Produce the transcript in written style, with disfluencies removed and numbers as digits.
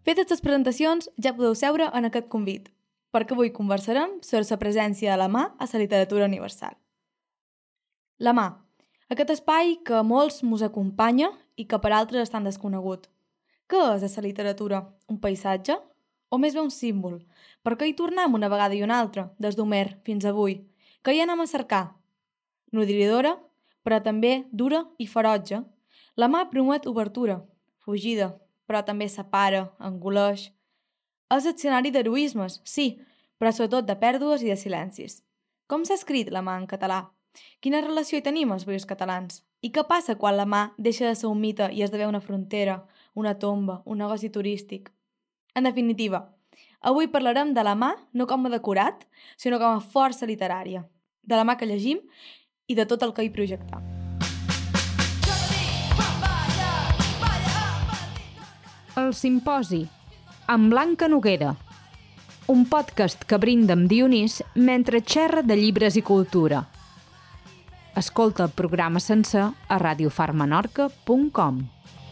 Fetes les presentacions, ja podeu seure en aquest convit, perquè avui conversarem sobre la presència de la mà a la literatura universal. La mà, aquest espai que a molts mos acompanya i que per altres és tan desconegut. Què és la literatura? Un paisatge? O més bé un símbol? Per què hi tornem una vegada i una altra, des d'Homer fins avui? Què hi anem a cercar? Nodridora, però també dura i ferotge. La mà promet obertura, fugida, però també separa, engoleix. És escenari d'heroismes, sí, però sobretot de pèrdues i de silencis. Com s'ha escrit la mà en català? Quina relació hi tenim els països catalans? I què passa quan la mà deixa de ser un mite i esdevé una frontera, una tomba, un negoci turístic? En definitiva, avui parlarem de la mà no com a decorat, sinó com a força literària, de la mà que llegim i de tot el que hi projectem. El Simposi, amb Blanca Noguera, un podcast que brinda amb Dionís mentre xerra de llibres i cultura. Escolta el programa sencer a radiofarmenorca.com.